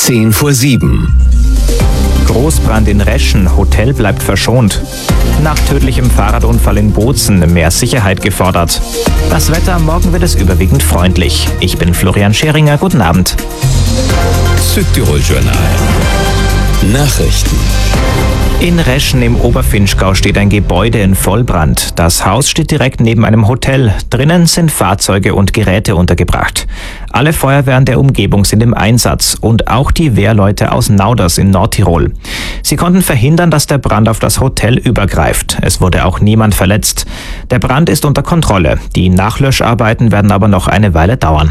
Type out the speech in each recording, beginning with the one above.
6:10. Großbrand in Reschen, Hotel bleibt verschont. Nach tödlichem Fahrradunfall in Bozen mehr Sicherheit gefordert. Das Wetter, morgen wird es überwiegend freundlich. Ich bin Florian Scheringer, guten Abend. Südtirol Journal. Nachrichten. In Reschen im Oberfinchgau steht ein Gebäude in Vollbrand. Das Haus steht direkt neben einem Hotel. Drinnen sind Fahrzeuge und Geräte untergebracht. Alle Feuerwehren der Umgebung sind im Einsatz und auch die Wehrleute aus Nauders in Nordtirol. Sie konnten verhindern, dass der Brand auf das Hotel übergreift. Es wurde auch niemand verletzt. Der Brand ist unter Kontrolle. Die Nachlöscharbeiten werden aber noch eine Weile dauern.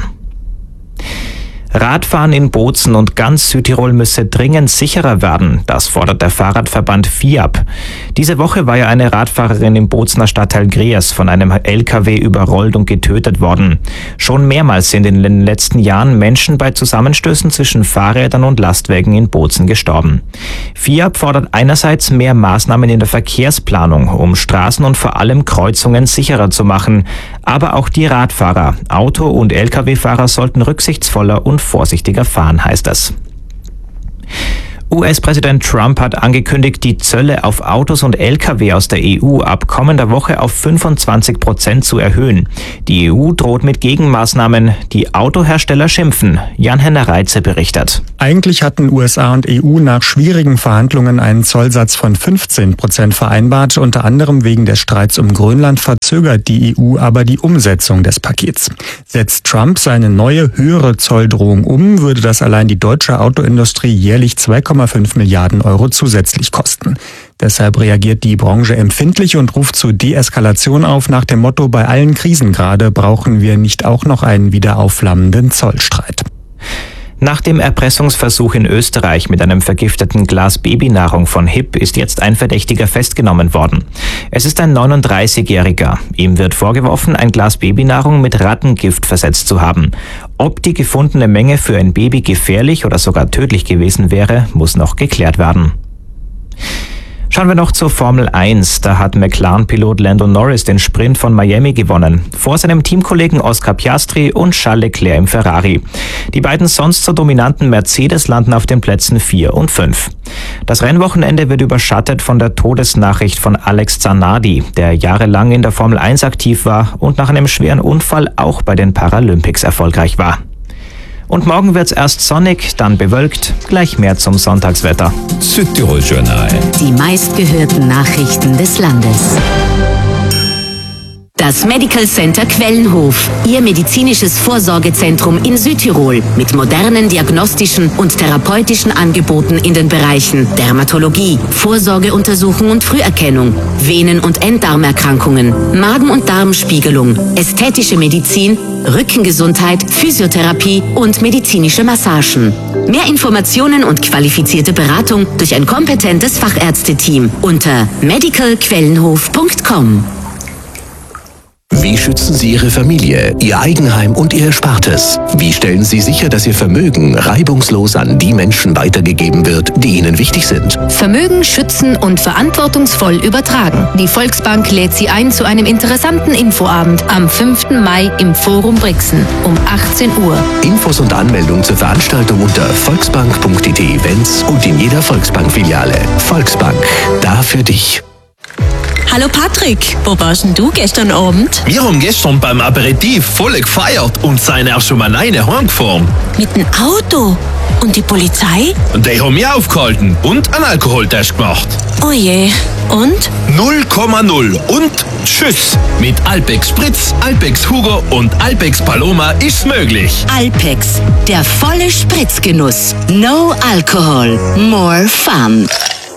Radfahren in Bozen und ganz Südtirol müsse dringend sicherer werden. Das fordert der Fahrradverband FIAB. Diese Woche war ja eine Radfahrerin im Bozener Stadtteil Griers von einem LKW überrollt und getötet worden. Schon mehrmals sind in den letzten Jahren Menschen bei Zusammenstößen zwischen Fahrrädern und Lastwagen in Bozen gestorben. FIAB fordert einerseits mehr Maßnahmen in der Verkehrsplanung, um Straßen und vor allem Kreuzungen sicherer zu machen. Aber auch die Radfahrer, Auto- und LKW-Fahrer sollten rücksichtsvoller und vorsichtiger fahren, heißt es. US-Präsident Trump hat angekündigt, die Zölle auf Autos und Lkw aus der EU ab kommender Woche auf 25% zu erhöhen. Die EU droht mit Gegenmaßnahmen. Die Autohersteller schimpfen. Jan-Henner Reitze berichtet. Eigentlich hatten USA und EU nach schwierigen Verhandlungen einen Zollsatz von 15% vereinbart. Unter anderem wegen des Streits um Grönland verzögert die EU aber die Umsetzung des Pakets. Setzt Trump seine neue, höhere Zolldrohung um, würde das allein die deutsche Autoindustrie jährlich 2,5 Milliarden Euro zusätzlich kosten. Deshalb reagiert die Branche empfindlich und ruft zur Deeskalation auf nach dem Motto: Bei allen Krisengrade brauchen wir nicht auch noch einen wieder aufflammenden Zollstreit. Nach dem Erpressungsversuch in Österreich mit einem vergifteten Glas Babynahrung von HIP ist jetzt ein Verdächtiger festgenommen worden. Es ist ein 39-Jähriger. Ihm wird vorgeworfen, ein Glas Babynahrung mit Rattengift versetzt zu haben. Ob die gefundene Menge für ein Baby gefährlich oder sogar tödlich gewesen wäre, muss noch geklärt werden. Schauen wir noch zur Formel 1. Da hat McLaren-Pilot Lando Norris den Sprint von Miami gewonnen. Vor seinem Teamkollegen Oscar Piastri und Charles Leclerc im Ferrari. Die beiden sonst so dominanten Mercedes landen auf den Plätzen 4 und 5. Das Rennwochenende wird überschattet von der Todesnachricht von Alex Zanardi, der jahrelang in der Formel 1 aktiv war und nach einem schweren Unfall auch bei den Paralympics erfolgreich war. Und morgen wird's erst sonnig, dann bewölkt. Gleich mehr zum Sonntagswetter. Südtirol Journal. Die meistgehörten Nachrichten des Landes. Das Medical Center Quellenhof, Ihr medizinisches Vorsorgezentrum in Südtirol mit modernen diagnostischen und therapeutischen Angeboten in den Bereichen Dermatologie, Vorsorgeuntersuchung und Früherkennung, Venen- und Enddarmerkrankungen, Magen- und Darmspiegelung, ästhetische Medizin, Rückengesundheit, Physiotherapie und medizinische Massagen. Mehr Informationen und qualifizierte Beratung durch ein kompetentes Fachärzteteam unter medicalquellenhof.com. Wie schützen Sie Ihre Familie, Ihr Eigenheim und Ihr Erspartes? Wie stellen Sie sicher, dass Ihr Vermögen reibungslos an die Menschen weitergegeben wird, die Ihnen wichtig sind? Vermögen schützen und verantwortungsvoll übertragen. Die Volksbank lädt Sie ein zu einem interessanten Infoabend am 5. Mai im Forum Brixen um 18 Uhr. Infos und Anmeldung zur Veranstaltung unter volksbank.it Events und in jeder Volksbank-Filiale. Volksbank, da für dich. Hallo Patrick, wo warst denn du gestern Abend? Wir haben gestern beim Aperitif voll gefeiert und sind auch schon alleine heimgefahren. Mit dem Auto? Und die Polizei? Und die haben mich aufgehalten und einen Alkoholtest gemacht. Oh je, und? 0,0 und tschüss. Mit Alpex Spritz, Alpex Hugo und Alpex Paloma ist's möglich. Alpex, der volle Spritzgenuss. No Alcohol, more fun.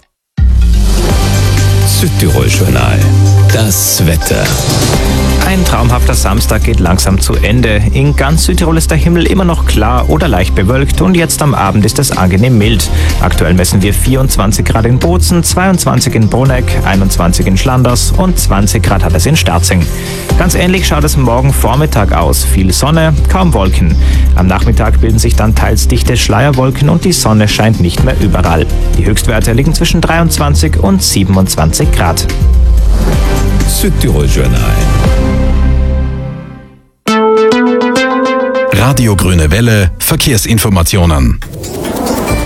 Südtirol Journal. Das Wetter. Ein traumhafter Samstag geht langsam zu Ende. In ganz Südtirol ist der Himmel immer noch klar oder leicht bewölkt und jetzt am Abend ist es angenehm mild. Aktuell messen wir 24 Grad in Bozen, 22 in Bruneck, 21 in Schlanders und 20 Grad hat es in Starzing. Ganz ähnlich schaut es morgen Vormittag aus. Viel Sonne, kaum Wolken. Am Nachmittag bilden sich dann teils dichte Schleierwolken und die Sonne scheint nicht mehr überall. Die Höchstwerte liegen zwischen 23 und 27 Grad. Südtirol Journal. Radio Grüne Welle, Verkehrsinformationen.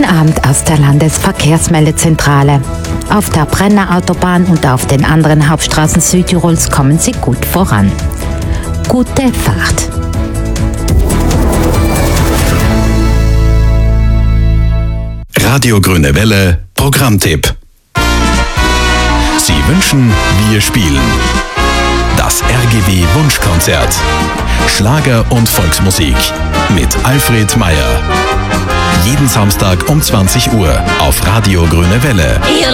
Guten Abend aus der Landesverkehrsmeldezentrale. Auf der Brenner Autobahn und auf den anderen Hauptstraßen Südtirols kommen Sie gut voran. Gute Fahrt. Radio Grüne Welle, Programmtipp. Sie wünschen, wir spielen. Das RGW Wunschkonzert. Schlager und Volksmusik mit Alfred Meyer. Jeden Samstag um 20 Uhr auf Radio Grüne Welle.